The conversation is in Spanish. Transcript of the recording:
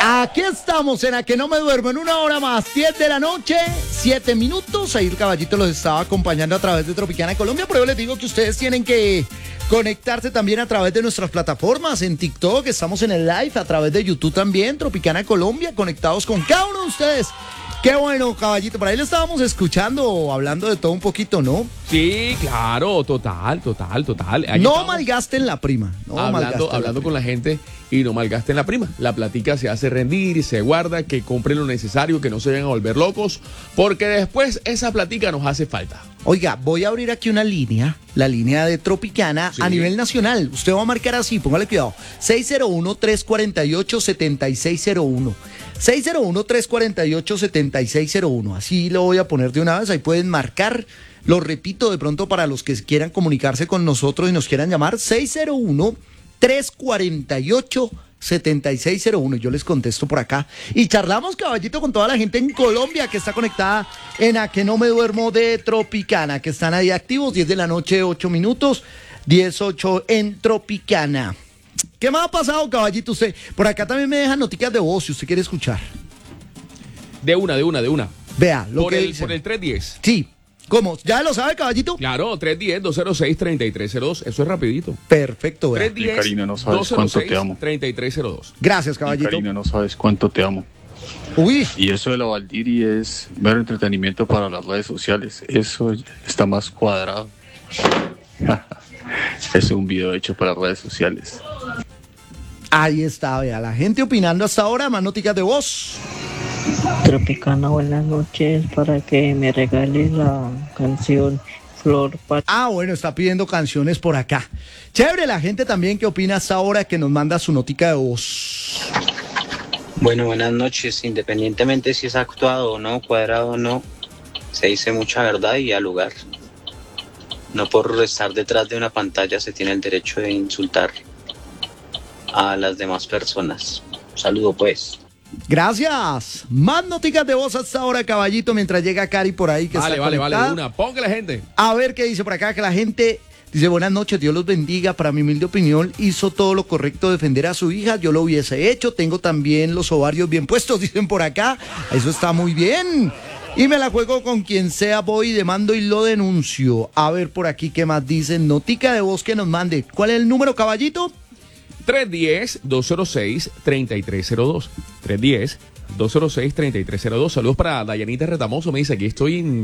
Aquí estamos en A Que No Me Duermo, en una hora más, 10 de la noche, 7 minutos. Ahí el caballito los estaba acompañando a través de Tropicana Colombia, pero yo les digo que ustedes tienen que conectarse también a través de nuestras plataformas. En TikTok estamos en el live, a través de YouTube también, Tropicana Colombia, conectados con cada uno de ustedes. Qué bueno, caballito, por ahí lo estábamos escuchando, hablando de todo un poquito, ¿no? Sí, claro, total. Ahí no estamos malgasten la prima. No hablando con la gente y no malgasten la prima. La platica se hace rendir y se guarda, que compren lo necesario, que no se vayan a volver locos, porque después esa platica nos hace falta. Oiga, voy a abrir aquí una línea, la línea de Tropicana a nivel nacional. Usted va a marcar así, póngale cuidado. 601-348-7601. 601-348-7601. Así lo voy a poner de una vez, ahí pueden marcar. Lo repito de pronto para los que quieran comunicarse con nosotros y nos quieran llamar, 601-348-7601. Yo les contesto por acá. Y charlamos, caballito, con toda la gente en Colombia que está conectada en A Que No Me Duermo de Tropicana, que están ahí activos, 10 de la noche, 8 minutos, 10:08 en Tropicana. ¿Qué más ha pasado, caballito? Usted, por acá también me dejan noticias de voz si usted quiere escuchar. De una. Vea, lo que dice. Por el 310. Sí. ¿Cómo? ¿Ya lo sabe, caballito? Claro, 310-206-3302. Eso es rapidito. Perfecto, vea. 310 Karina, no sabes cuánto te amo. 3302. Gracias, caballito. Karina, no sabes cuánto te amo. Uy. Y eso de la Valdiri es ver entretenimiento para las redes sociales. Eso está más cuadrado. Es un video hecho para redes sociales. Ahí está, vea. La gente opinando hasta ahora. Más noticias de voz. Tropicana, buenas noches, para que me regales la canción Flor Pat. Bueno, está pidiendo canciones por acá. Chévere, la gente también que opina hasta ahora, que nos manda su notica de voz. Bueno, buenas noches. Independientemente si es actuado o no, cuadrado o no, se dice mucha verdad y al lugar. No por estar detrás de una pantalla se tiene el derecho de insultar a las demás personas. Un saludo, pues. Gracias. Más noticias de voz hasta ahora, caballito, mientras llega Cari por ahí que está conectada. Vale, una. Ponga la gente. A ver qué dice por acá, que la gente dice: buenas noches, Dios los bendiga. Para mi humilde opinión, hizo todo lo correcto defender a su hija. Yo lo hubiese hecho. Tengo también los ovarios bien puestos, dicen por acá. Eso está muy bien. Y me la juego con quien sea, voy, demando y lo denuncio. A ver por aquí qué más dicen. Notica de voz que nos mande. ¿Cuál es el número, caballito? 310-206-3302. 310-206-3302. Saludos para Dayanita Retamoso. Me dice: aquí estoy en